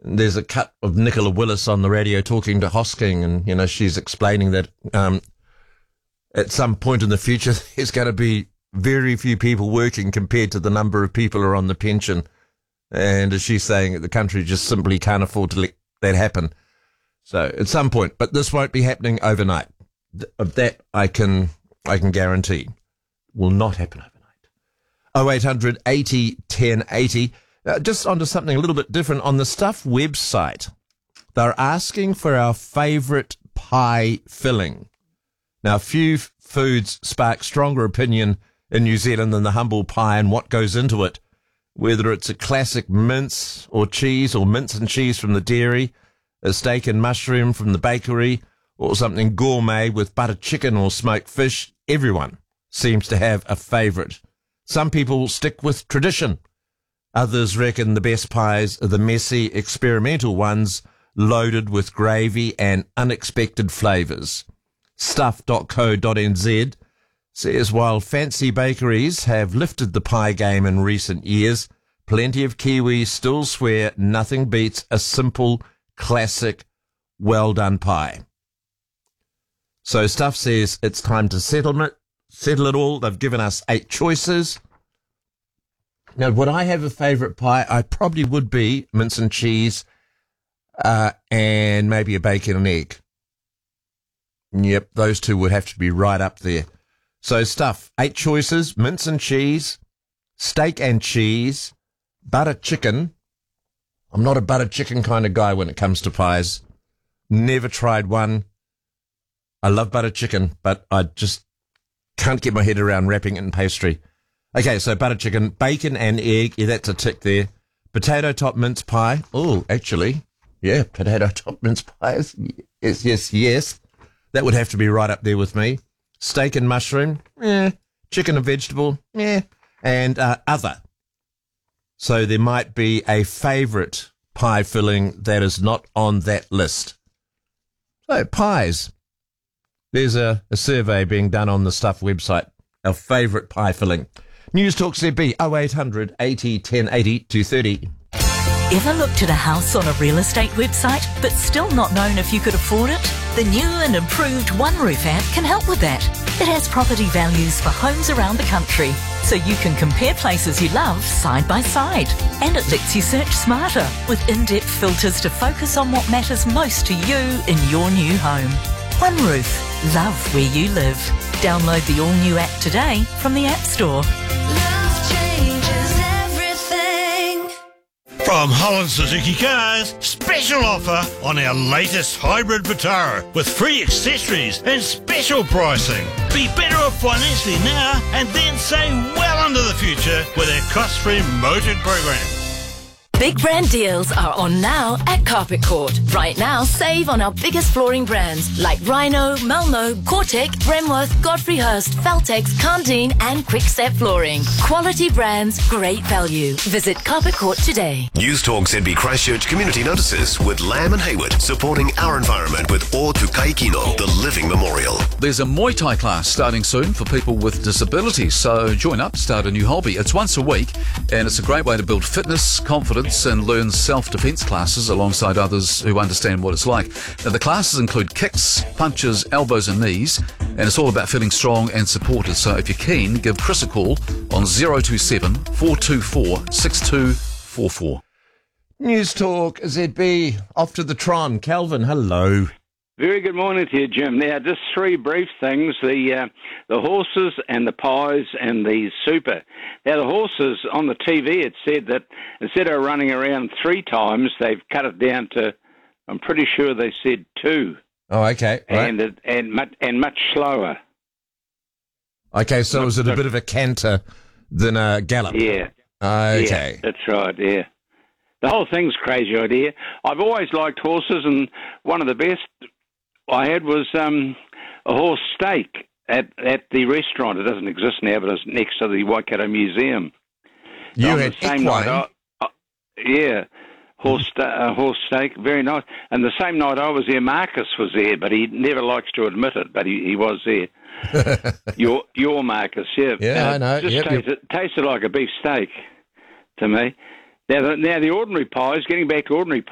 There's a cut of Nicola Willis on the radio talking to Hosking, and, she's explaining that at some point in the future, there's going to be very few people working compared to the number of people who are on the pension. And as she's saying, the country just simply can't afford to let that happen. So at some point, but this won't be happening overnight. Of that, I can guarantee. Will not happen overnight. 0800 80 1080. Just onto something a little bit different. On the Stuff website, they're asking for our favourite pie filling. Now, few foods spark stronger opinion in New Zealand than the humble pie and what goes into it. Whether it's a classic mince or cheese, or mince and cheese from the dairy, a steak and mushroom from the bakery, or something gourmet with butter chicken or smoked fish, everyone seems to have a favourite. Some people stick with tradition. Others reckon the best pies are the messy, experimental ones, loaded with gravy and unexpected flavours. Stuff.co.nz says while fancy bakeries have lifted the pie game in recent years, plenty of Kiwis still swear nothing beats a simple, classic, well-done pie. So Stuff says it's time to settle it all. They've given us 8 choices. Now, would I have a favourite pie? I probably would be mince and cheese and maybe a bacon and egg. Yep, those two would have to be right up there. So Stuff, 8 choices: mince and cheese, steak and cheese, butter chicken. I'm not a butter chicken kind of guy when it comes to pies. Never tried one. I love butter chicken, but I just can't get my head around wrapping it in pastry. Okay, so butter chicken, bacon and egg. Yeah, that's a tick there. Potato top mince pie. Oh, actually, yeah, potato top mince pies. Yes. That would have to be right up there with me. Steak and mushroom. Chicken and vegetable. And other. So there might be a favourite pie filling that is not on that list. So pies. There's a survey being done on the Stuff website. Our favourite pie filling. News Talk ZB 0800 80 1080 230. Ever looked at a house on a real estate website but still not known if you could afford it? The new and improved One Roof app can help with that. It has property values for homes around the country, so you can compare places you love side by side. And it lets you search smarter with in-depth filters to focus on what matters most to you in your new home. One Roof. Love where you live. Download the all-new app today from the App Store. Love changes everything. From Holland Suzuki Cars, special offer on our latest hybrid Vitara with free accessories and special pricing. Be better off financially now and then save well into the future with our cost-free motored program. Big brand deals are on now at Carpet Court. Right now, save on our biggest flooring brands like Rhino, Melno, Cortec, Bremworth, Godfrey Hirst, Feltex, Candine and Quickstep Flooring. Quality brands, great value. Visit Carpet Court today. News Talk ZB Christchurch Community Notices with Lamb and Hayward, supporting our environment with O Tukai Kino, the Living Memorial. There's a Muay Thai class starting soon for people with disabilities, so join up, start a new hobby. It's once a week, and it's a great way to build fitness, confidence, and learn self-defense classes alongside others who understand what it's like. Now, the classes include kicks, punches, elbows and knees, and it's all about feeling strong and supported. So if you're keen, give Chris a call on 027 424 6244. News Talk ZB, off to the Tron. Calvin, hello. Very good morning to you, Jim. Now, just 3 brief things. The horses and the pies and the super. Now, the horses, on the TV, it said that instead of running around 3 times, they've cut it down to, I'm pretty sure they said 2. Oh, okay. Right. And much slower. Okay, so was it a bit of a canter than a gallop? Yeah. Okay. Yeah, that's right, yeah. The whole thing's a crazy idea. I've always liked horses, and one of the best I had was a horse steak at the restaurant. It doesn't exist now, but it's next to the Waikato Museum. You had equine? Yeah, horse steak, very nice. And the same night I was there, Marcus was there, but he never likes to admit it, but he was there. your Marcus, yeah. Yeah, I know. Just tasted like a beef steak to me. Now the ordinary pies, getting back to ordinary